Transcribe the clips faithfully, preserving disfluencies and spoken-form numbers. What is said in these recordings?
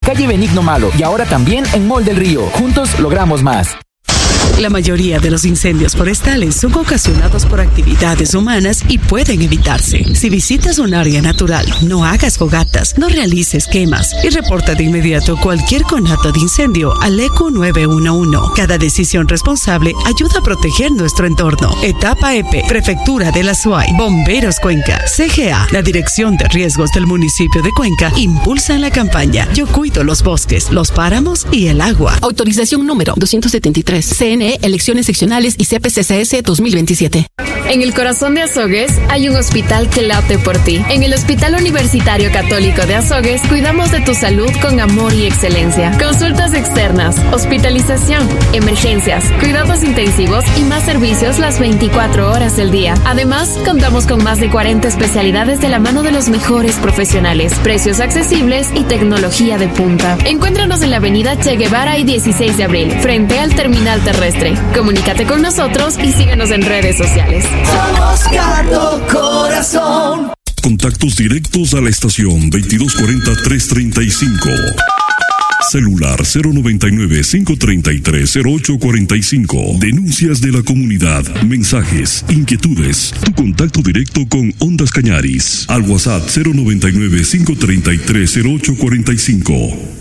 calle Benigno Malo y ahora también en Mall del Río. Juntos logramos más. La mayoría de los incendios forestales son ocasionados por actividades humanas y pueden evitarse. Si visitas un área natural, no hagas fogatas, no realices quemas y reporta de inmediato cualquier conato de incendio al E Q nueve uno uno. Cada decisión responsable ayuda a proteger nuestro entorno. Etapa E P, Prefectura de la SUAY, Bomberos Cuenca, C G A, la Dirección de Riesgos del municipio de Cuenca, impulsan la campaña Yo cuido los bosques, los páramos y el agua. Autorización número doscientos setenta y tres. C N E, Elecciones Seccionales y C P C C S dos mil veintisiete. En el corazón de Azogues hay un hospital que late por ti. En el Hospital Universitario Católico de Azogues cuidamos de tu salud con amor y excelencia. Consultas externas, hospitalización, emergencias, cuidados intensivos y más servicios las veinticuatro horas del día. Además, contamos con más de cuarenta especialidades de la mano de los mejores profesionales, precios accesibles y tecnología de punta. Encuéntranos en la avenida Che Guevara y dieciséis de abril, frente al terminal terrestre. Comunícate con nosotros y síguenos en redes sociales. Somos Cardo Corazón. Contactos directos a la estación veintidós cuarenta, trescientos treinta y cinco. Celular cero noventa y nueve, cinco treinta y tres, cero ocho cuarenta y cinco. Denuncias de la comunidad, mensajes, inquietudes. Tu contacto directo con Ondas Cañaris. Al WhatsApp cero noventa y nueve, cinco treinta y tres, cero ocho cuarenta y cinco.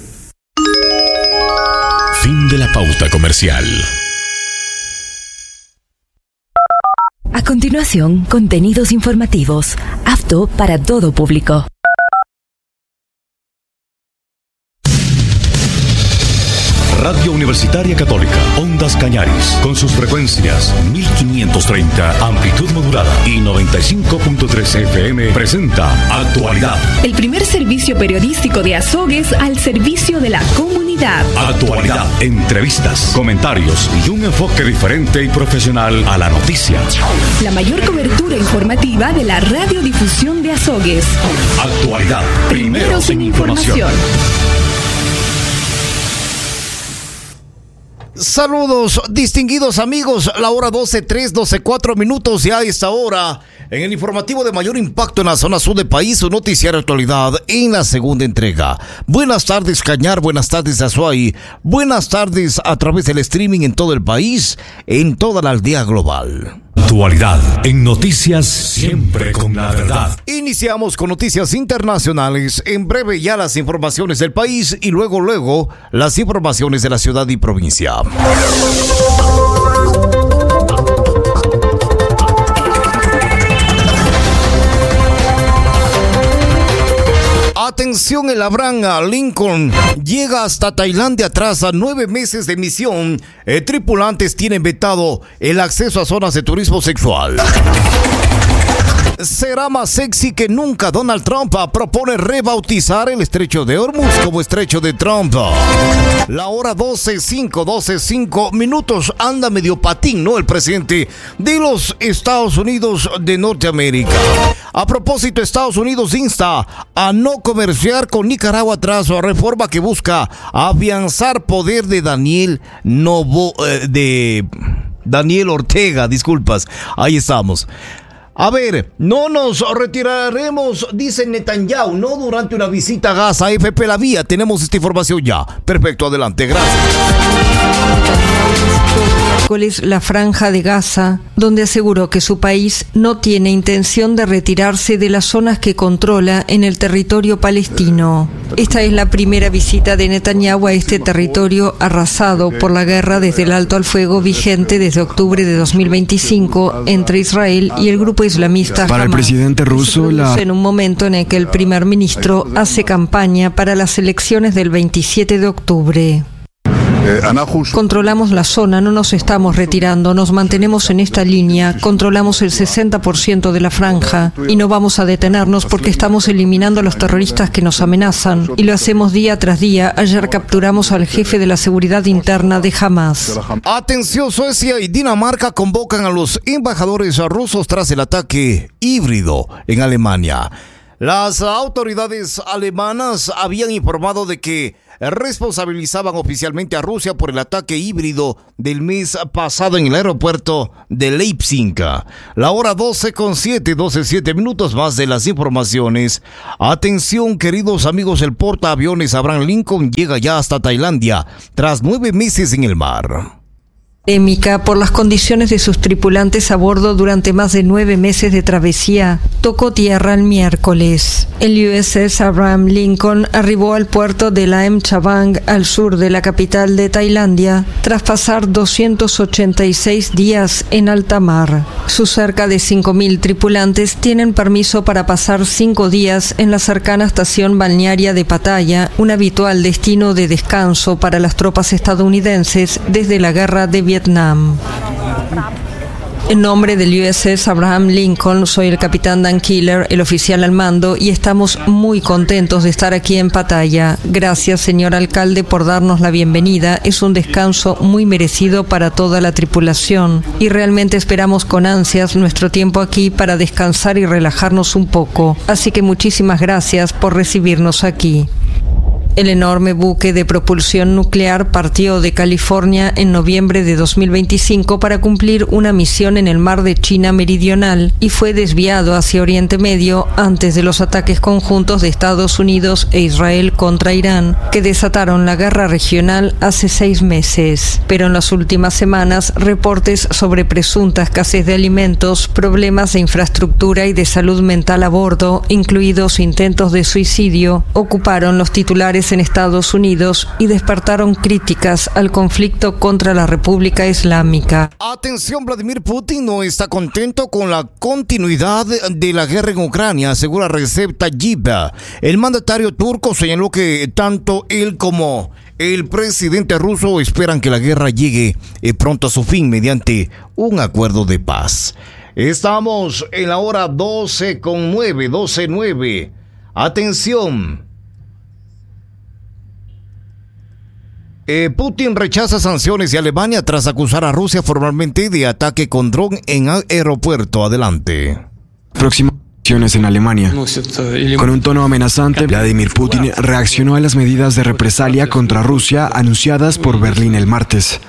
Fin de la pauta comercial. A continuación, contenidos informativos, apto para todo público. Radio Universitaria Católica, Ondas Cañaris, con sus frecuencias mil quinientos treinta, amplitud modulada y noventa y cinco punto tres F M, presenta Actualidad. El primer servicio periodístico de Azogues al servicio de la comunidad. Actualidad, entrevistas, comentarios y un enfoque diferente y profesional a la noticia. La mayor cobertura informativa de la radiodifusión de Azogues. Actualidad, primeros en información. Saludos, distinguidos amigos, la hora doce tres, doce cuatro minutos y a esta hora, en el informativo de mayor impacto en la zona sur del país, su noticiario Actualidad en la segunda entrega. Buenas tardes Cañar, buenas tardes Azuay, buenas tardes a través del streaming en todo el país, en toda la aldea global. Actualidad en noticias, siempre con la verdad. Iniciamos con noticias internacionales, en breve ya las informaciones del país y luego luego las informaciones de la ciudad y provincia. Atención, el Abraham Lincoln llega hasta Tailandia tras a nueve meses de misión. Eh, tripulantes tienen vetado el acceso a zonas de turismo sexual. Será más sexy que nunca. Donald Trump propone rebautizar el estrecho de Hormuz como estrecho de Trump. La hora doce cinco, doce cinco minutos. Anda medio patín, ¿no? El presidente de los Estados Unidos de Norteamérica. A propósito, Estados Unidos insta a no comerciar con Nicaragua tras la reforma que busca afianzar poder de Daniel Novo, eh, de Daniel Ortega. Disculpas, ahí estamos. A ver, no nos retiraremos, dice Netanyahu, no durante una visita a Gaza. F P La Vía, tenemos esta información ya. Perfecto, adelante, gracias. La franja de Gaza, donde aseguró que su país no tiene intención de retirarse de las zonas que controla en el territorio palestino. Esta es la primera visita de Netanyahu a este territorio arrasado por la guerra desde el alto al fuego vigente desde octubre de dos mil veinticinco entre Israel y el grupo islamista Hamas. Para el presidente ruso, la... en un momento en el que el primer ministro hace campaña para las elecciones del veintisiete de octubre. Controlamos la zona, no nos estamos retirando, nos mantenemos en esta línea, controlamos el sesenta por ciento de la franja y no vamos a detenernos porque estamos eliminando a los terroristas que nos amenazan y lo hacemos día tras día. Ayer capturamos al jefe de la seguridad interna de Hamas. Atención, Suecia y Dinamarca convocan a los embajadores rusos tras el ataque híbrido en Alemania. Las autoridades alemanas habían informado de que responsabilizaban oficialmente a Rusia por el ataque híbrido del mes pasado en el aeropuerto de Leipzig. La hora doce con siete, doce, siete minutos más de las informaciones. Atención, queridos amigos, el portaaviones Abraham Lincoln llega ya hasta Tailandia tras nueve meses en el mar. Polémica por las condiciones de sus tripulantes a bordo durante más de nueve meses de travesía, tocó tierra el miércoles. El U S S Abraham Lincoln arribó al puerto de Laem Chabang, al sur de la capital de Tailandia, tras pasar doscientos ochenta y seis días en alta mar. Sus cerca de cinco mil tripulantes tienen permiso para pasar cinco días en la cercana estación balnearia de Pattaya, un habitual destino de descanso para las tropas estadounidenses desde la guerra de Vietnam. Vietnam. En nombre del U S S Abraham Lincoln, soy el capitán Dan Killer, el oficial al mando, y estamos muy contentos de estar aquí en Pattaya. Gracias, señor alcalde, por darnos la bienvenida. Es un descanso muy merecido para toda la tripulación y realmente esperamos con ansias nuestro tiempo aquí para descansar y relajarnos un poco. Así que muchísimas gracias por recibirnos aquí. El enorme buque de propulsión nuclear partió de California en noviembre de dos mil veinticinco para cumplir una misión en el mar de China Meridional y fue desviado hacia Oriente Medio antes de los ataques conjuntos de Estados Unidos e Israel contra Irán, que desataron la guerra regional hace seis meses. Pero en las últimas semanas, reportes sobre presunta escasez de alimentos, problemas de infraestructura y de salud mental a bordo, incluidos intentos de suicidio, ocuparon los titulares en Estados Unidos y despertaron críticas al conflicto contra la República Islámica. Atención, Vladimir Putin no está contento con la continuidad de la guerra en Ucrania, asegura Recep Tayyip. El mandatario turco señaló que tanto él como el presidente ruso esperan que la guerra llegue pronto a su fin mediante un acuerdo de paz. Estamos en la hora doce con nueve, doce nueve. Atención. Eh, Putin rechaza sanciones de Alemania tras acusar a Rusia formalmente de ataque con dron en aeropuerto. Adelante. Próximo. En Alemania. Con un tono amenazante, Vladimir Putin reaccionó a las medidas de represalia contra Rusia anunciadas por Berlín el martes.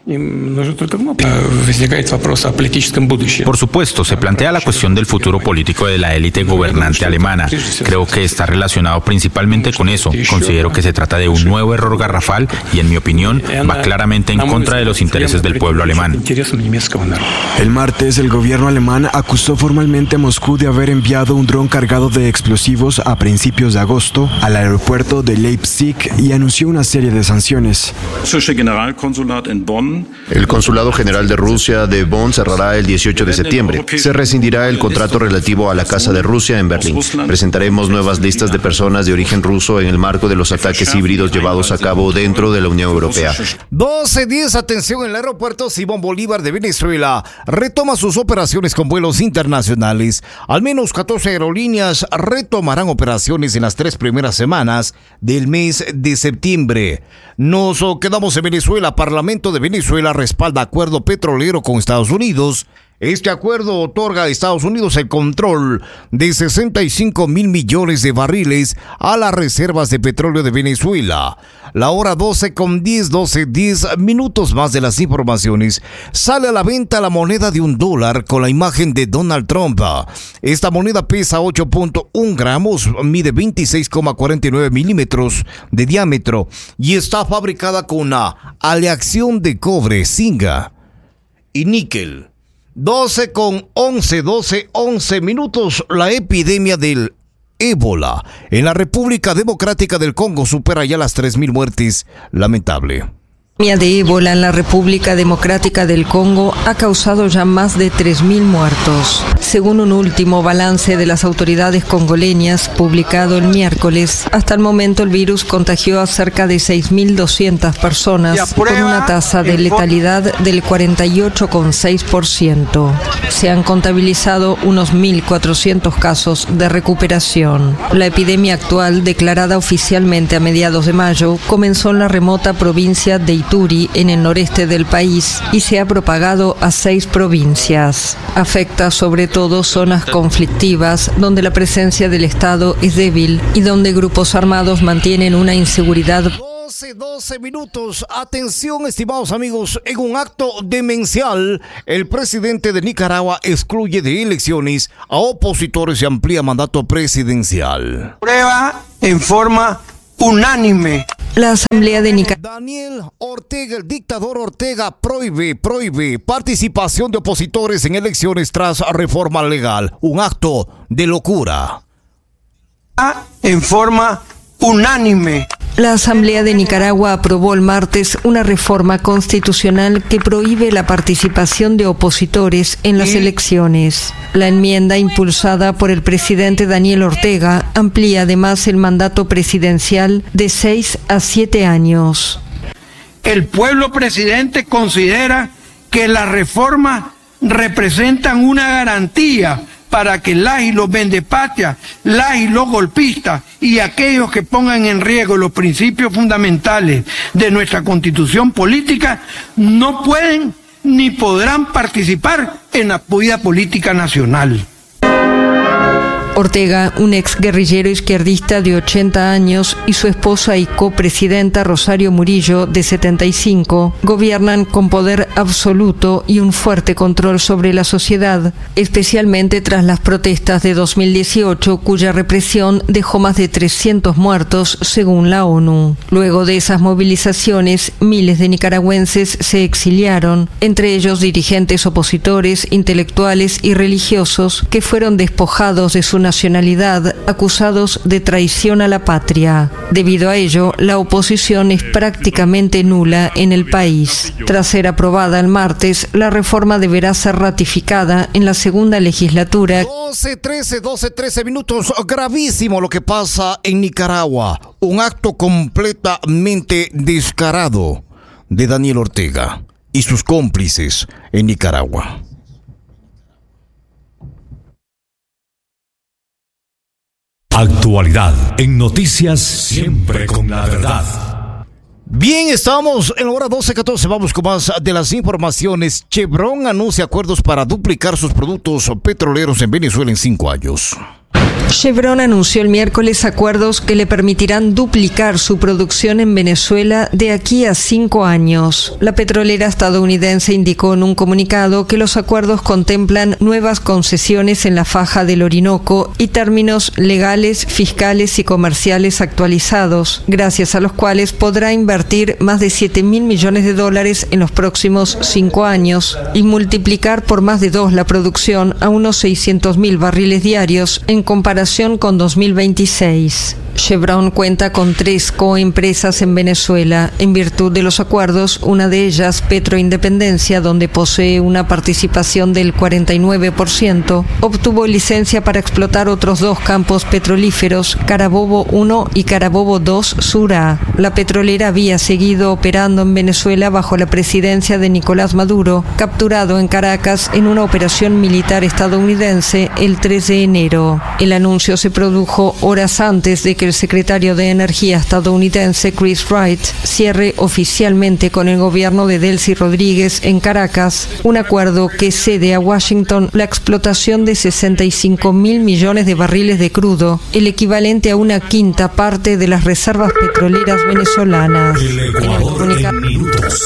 Por supuesto, se plantea la cuestión del futuro político de la élite gobernante alemana. Creo que está relacionado principalmente con eso. Considero que se trata de un nuevo error garrafal y, en mi opinión, va claramente en contra de los intereses del pueblo alemán. El martes, el gobierno alemán acusó formalmente a Moscú de haber enviado un dron cargado de explosivos a principios de agosto al aeropuerto de Leipzig y anunció una serie de sanciones. El Consulado General de Rusia de Bonn cerrará el dieciocho de septiembre. Se rescindirá el contrato relativo a la Casa de Rusia en Berlín. Presentaremos nuevas listas de personas de origen ruso en el marco de los ataques híbridos llevados a cabo dentro de la Unión Europea. doce diez, atención, el aeropuerto Simón Bolívar de Venezuela retoma sus operaciones con vuelos internacionales. Al menos catorce aerolíneas retomarán operaciones en las tres primeras semanas del mes de septiembre. Nos quedamos en Venezuela. Parlamento de Venezuela respalda acuerdo petrolero con Estados Unidos. Este acuerdo otorga a Estados Unidos el control de sesenta y cinco mil millones de barriles a las reservas de petróleo de Venezuela. La hora doce con diez, doce, diez minutos más de las informaciones. Sale a la venta la moneda de un dólar con la imagen de Donald Trump. Esta moneda pesa ocho punto uno gramos, mide veintiséis coma cuarenta y nueve milímetros de diámetro y está fabricada con una aleación de cobre, zinc y níquel. doce con once, doce, once minutos. La epidemia del ébola en la República Democrática del Congo supera ya las tres mil muertes. Lamentable. La epidemia de ébola en la República Democrática del Congo ha causado ya más de tres mil muertos. Según un último balance de las autoridades congoleñas publicado el miércoles, hasta el momento el virus contagió a cerca de seis mil doscientas personas con una tasa de letalidad del cuarenta y ocho coma seis por ciento. Se han contabilizado unos mil cuatrocientos casos de recuperación. La epidemia actual, declarada oficialmente a mediados de mayo, comenzó en la remota provincia de Ituri, en el noreste del país, y se ha propagado a seis provincias. Afecta sobre todo zonas conflictivas, donde la presencia del Estado es débil y donde grupos armados mantienen una inseguridad. doce, doce minutos. Atención, estimados amigos. En un acto demencial, el presidente de Nicaragua excluye de elecciones a opositores y amplía mandato presidencial. Prueba en forma unánime. La Asamblea de Nicaragua. Daniel Ortega, el dictador Ortega, prohíbe, prohíbe participación de opositores en elecciones tras reforma legal. Un acto de locura. En forma unánime. La Asamblea de Nicaragua aprobó el martes una reforma constitucional que prohíbe la participación de opositores en las elecciones. La enmienda, impulsada por el presidente Daniel Ortega, amplía además el mandato presidencial de seis a siete años. El pueblo presidente considera que las reformas representan una garantía para que las y los vendepatrias, las y los golpistas y aquellos que pongan en riesgo los principios fundamentales de nuestra constitución política no pueden ni podrán participar en la vida política nacional. Ortega, un ex guerrillero izquierdista de ochenta años, y su esposa y copresidenta Rosario Murillo, de setenta y cinco, gobiernan con poder absoluto y un fuerte control sobre la sociedad, especialmente tras las protestas de dos mil dieciocho, cuya represión dejó más de trescientos muertos, según la ONU. Luego de esas movilizaciones, miles de nicaragüenses se exiliaron, entre ellos dirigentes opositores, intelectuales y religiosos, que fueron despojados de su nacionalidad, acusados de traición a la patria. Debido a ello, la oposición es prácticamente nula en el país. Tras ser aprobada el martes, la reforma deberá ser ratificada en la segunda legislatura. doce, trece, doce, trece minutos. Gravísimo lo que pasa en Nicaragua. Un acto completamente descarado de Daniel Ortega y sus cómplices en Nicaragua. Actualidad en Noticias, siempre con la verdad. Bien, estamos en la hora doce catorce. Vamos con más de las informaciones. Chevron anuncia acuerdos para duplicar sus productos petroleros en Venezuela en cinco años. Chevron anunció el miércoles acuerdos que le permitirán duplicar su producción en Venezuela de aquí a cinco años. La petrolera estadounidense indicó en un comunicado que los acuerdos contemplan nuevas concesiones en la faja del Orinoco y términos legales, fiscales y comerciales actualizados, gracias a los cuales podrá invertir más de siete mil millones de dólares en los próximos cinco años y multiplicar por más de dos la producción a unos seiscientos mil barriles diarios en comparación con dos mil veintiséis. Chevron cuenta con tres coempresas en Venezuela. En virtud de los acuerdos, una de ellas, Petroindependencia, donde posee una participación del cuarenta y nueve por ciento, obtuvo licencia para explotar otros dos campos petrolíferos, Carabobo uno y Carabobo dos Sur A. La petrolera había seguido operando en Venezuela bajo la presidencia de Nicolás Maduro, capturado en Caracas en una operación militar estadounidense el tres de enero. El anuncio se produjo horas antes de que el secretario de Energía estadounidense Chris Wright cierre oficialmente con el gobierno de Delcy Rodríguez en Caracas un acuerdo que cede a Washington la explotación de sesenta y cinco mil millones de barriles de crudo, el equivalente a una quinta parte de las reservas petroleras venezolanas. El Ecuador en minutos.